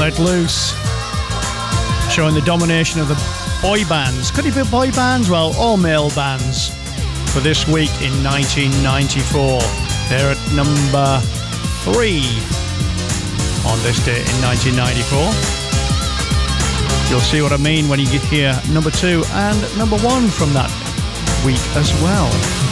Let Loose, showing the domination of the boy bands. Could it be boy bands? Well, all male bands for this week in 1994. They're at number 3 on this day in 1994. You'll see what I mean when you hear number 2 and number 1 from that week as well.